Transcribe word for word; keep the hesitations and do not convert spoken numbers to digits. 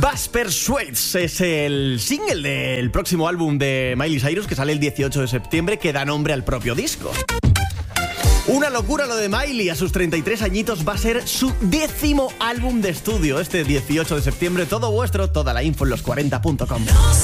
Bass Persuades es el single del próximo álbum de Miley Cyrus que sale el dieciocho de septiembre, que da nombre al propio disco. Una locura lo de Miley, a sus treinta y tres añitos va a ser su décimo álbum de estudio este dieciocho de septiembre. Todo vuestro, toda la info en los cuarenta punto com.